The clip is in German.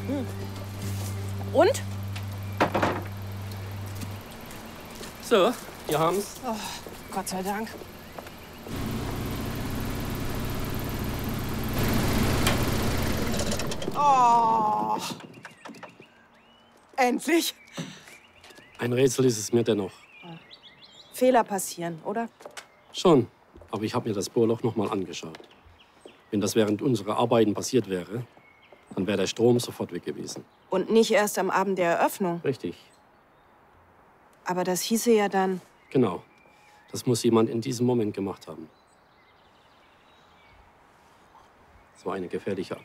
Und? So, wir haben's. Oh, Gott sei Dank. Oh. Endlich. Ein Rätsel ist es mir dennoch. Fehler passieren, oder? Schon, aber ich habe mir das Bohrloch noch mal angeschaut. Wenn das während unserer Arbeiten passiert wäre, dann wäre der Strom sofort weg gewesen. Und nicht erst am Abend der Eröffnung. Richtig. Aber das hieße ja dann... Genau. Das muss jemand in diesem Moment gemacht haben. Es war eine gefährliche